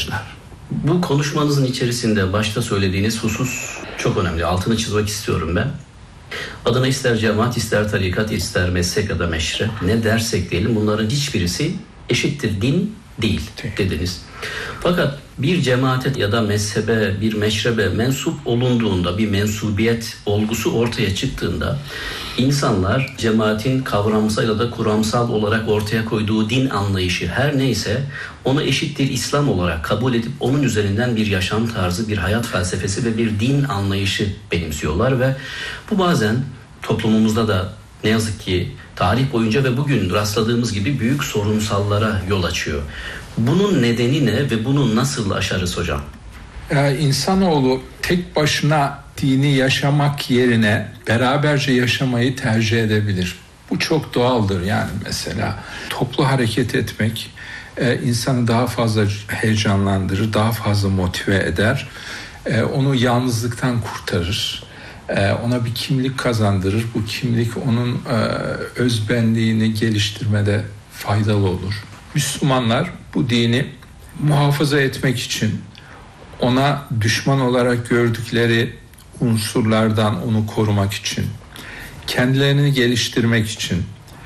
başlar. Bu konuşmanızın içerisinde başta söylediğiniz husus çok önemli. Altını çizmek istiyorum ben. Adına ister cemaat, ister tarikat, ister mezhep ya da meşrep, ne dersek diyelim, bunların hiçbirisi eşittir din değil dediniz. Fakat bir cemaate ya da mezhebe, bir meşrebe mensup olunduğunda, bir mensubiyet olgusu ortaya çıktığında insanlar cemaatin kavramsal ya da kuramsal olarak ortaya koyduğu din anlayışı her neyse onu eşittir İslam olarak kabul edip onun üzerinden bir yaşam tarzı, bir hayat felsefesi ve bir din anlayışı benimsiyorlar ve bu bazen toplumumuzda da ne yazık ki tarih boyunca ve bugün rastladığımız gibi büyük sorunsallara yol açıyor. Bunun nedeni ne ve bunu nasıl aşarız hocam? İnsanoğlu tek başına dini yaşamak yerine beraberce yaşamayı tercih edebilir. Bu çok doğaldır. Yani mesela toplu hareket etmek insanı daha fazla heyecanlandırır, daha fazla motive eder. Onu yalnızlıktan kurtarır. Ona bir kimlik kazandırır. Bu kimlik onun özbenliğini geliştirmede faydalı olur. Müslümanlar bu dini muhafaza etmek için ona düşman olarak gördükleri unsurlardan onu korumak için, kendilerini geliştirmek için,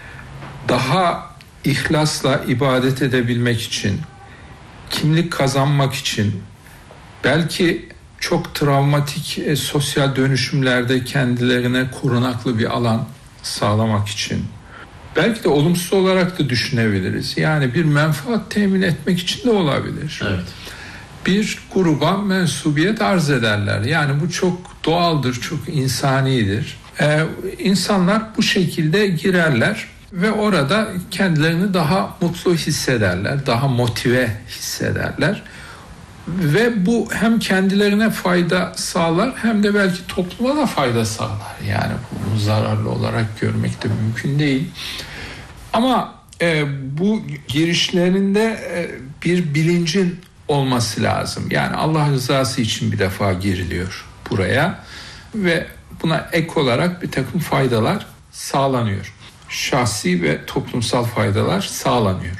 daha ihlasla ibadet edebilmek için, kimlik kazanmak için, belki çok travmatik sosyal dönüşümlerde kendilerine korunaklı bir alan sağlamak için, belki de olumsuz olarak da düşünebiliriz. Yani bir menfaat temin etmek için de olabilir. Evet. Bir gruba mensubiyet arz ederler. Yani bu çok doğaldır, çok insanidir. İnsanlar bu şekilde girerler ve orada kendilerini daha mutlu hissederler, daha motive hissederler. Ve bu hem kendilerine fayda sağlar hem de belki topluma da fayda sağlar. Yani bunu zararlı olarak görmek de mümkün değil. Ama bu girişlerinde bir bilincin olması lazım. Yani Allah rızası için bir defa giriliyor buraya ve buna ek olarak bir takım faydalar sağlanıyor. Şahsi ve toplumsal faydalar sağlanıyor.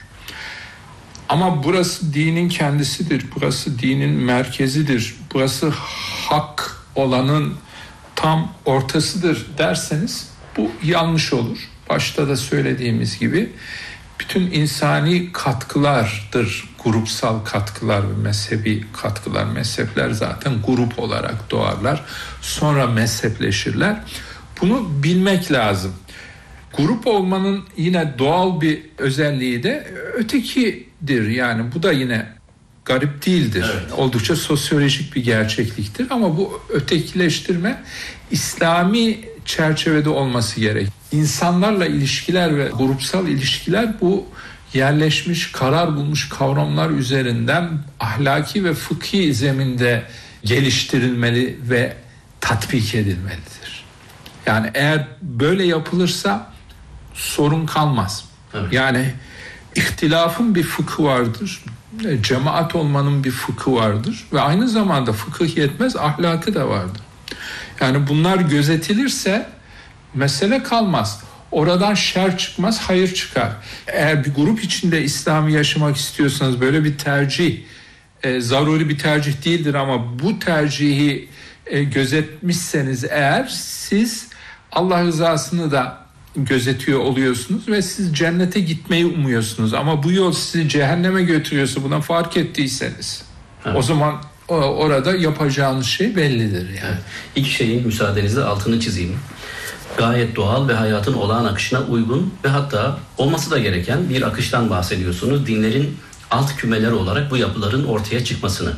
Ama burası dinin kendisidir, burası dinin merkezidir, burası hak olanın tam ortasıdır derseniz bu yanlış olur. Başta da söylediğimiz gibi bütün insani katkılardır, grupsal katkılar ve mezhebi katkılar. Mezhepler zaten grup olarak doğarlar, sonra mezhepleşirler. Bunu bilmek lazım. Grup olmanın yine doğal bir özelliği de ötekidir. Yani bu da yine garip değildir. Evet. Oldukça sosyolojik bir gerçekliktir ama bu ötekileştirme İslami çerçevede olması gerek. İnsanlarla ilişkiler ve grupsal ilişkiler bu yerleşmiş, karar bulmuş kavramlar üzerinden ahlaki ve fıkhi zeminde geliştirilmeli ve tatbik edilmelidir. Yani eğer böyle yapılırsa sorun kalmaz. Evet. Yani ihtilafın bir fıkhı vardır. Cemaat olmanın bir fıkhı vardır. Ve aynı zamanda fıkıh yetmez, ahlakı da vardır. Yani bunlar gözetilirse mesele kalmaz. Oradan şer çıkmaz, hayır çıkar. Eğer bir grup içinde İslam'ı yaşamak istiyorsanız böyle bir tercih, zaruri bir tercih değildir ama bu tercihi gözetmişseniz eğer siz Allah rızasını da gözetiyor oluyorsunuz ve siz cennete gitmeyi umuyorsunuz. Ama bu yol sizi cehenneme götürüyorsa buna fark ettiyseniz o zaman orada yapacağınız şey bellidir. Yani. Evet. İki şeyin müsaadenizle altını çizeyim. Gayet doğal ve hayatın olağan akışına uygun ve hatta olması da gereken bir akıştan bahsediyorsunuz. Dinlerin alt kümeleri olarak bu yapıların ortaya çıkmasını.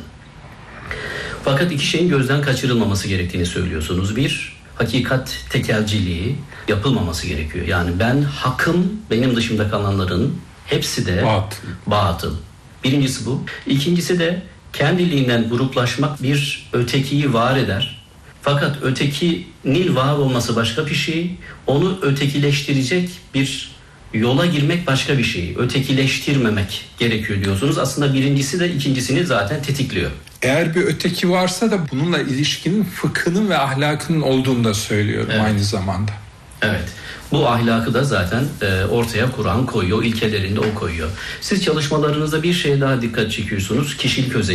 Fakat iki şeyin gözden kaçırılmaması gerektiğini söylüyorsunuz. Bir, hakikat tekelciliği yapılmaması gerekiyor. Yani ben hakım, benim dışımda kalanların hepsi de batıl. Birincisi bu. İkincisi de kendiliğinden gruplaşmak bir ötekiyi var eder. Fakat ötekinin var olması başka bir şey, onu ötekileştirecek bir yola girmek başka bir şey. Ötekileştirmemek gerekiyor diyorsunuz. Aslında birincisi de ikincisini zaten tetikliyor. Eğer bir öteki varsa da bununla ilişkinin fıkhının ve ahlakının olduğunu da söylüyorum aynı zamanda. Evet. Bu ahlakı da zaten ortaya Kur'an koyuyor, ilkelerinde o koyuyor. Siz çalışmalarınızda bir şeye daha dikkat çekiyorsunuz, kişilik özelliği.